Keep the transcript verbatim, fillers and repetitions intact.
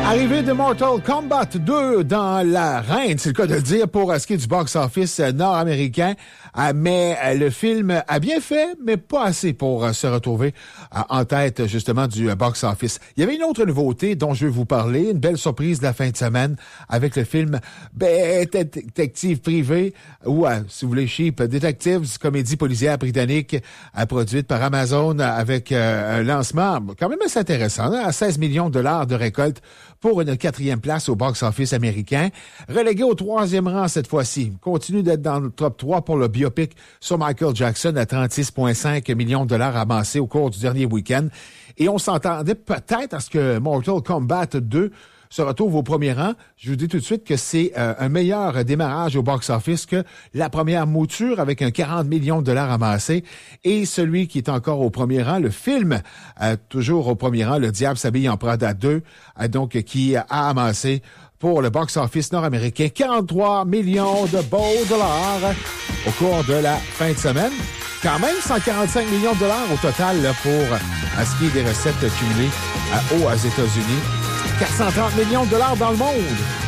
Arrivée de Mortal Kombat deux dans l'arène, c'est le cas de le dire, pour ce qui est du box-office nord-américain. Mais le film a bien fait, mais pas assez pour se retrouver en tête, justement, du box-office. Il y avait une autre nouveauté dont je vais vous parler, une belle surprise de la fin de semaine avec le film ben, Détective privé, ou, si vous voulez, Cheap Detectives, comédie policière britannique produite par Amazon avec un lancement quand même assez intéressant, hein, à seize millions de dollars de récolte pour une quatrième place au box-office américain. Relégué au troisième rang cette fois-ci. Continue d'être dans le top trois pour le biopic sur Michael Jackson à trente-six virgule cinq millions de dollars amassés au cours du dernier week-end. Et on s'entendait peut-être à ce que Mortal Kombat deux se retrouve au premier rang. Je vous dis tout de suite que c'est euh, un meilleur démarrage au box-office que la première mouture avec un quarante millions de dollars amassés. Et celui qui est encore au premier rang, le film, euh, toujours au premier rang, Le Diable s'habille en Prada deux, euh, donc qui a amassé pour le box-office nord-américain quarante-trois millions de beaux dollars au cours de la fin de semaine. Quand même cent quarante-cinq millions de dollars au total là, pour euh, ce qui est des recettes cumulées euh, aux États-Unis. quatre cent trente millions de dollars dans le monde.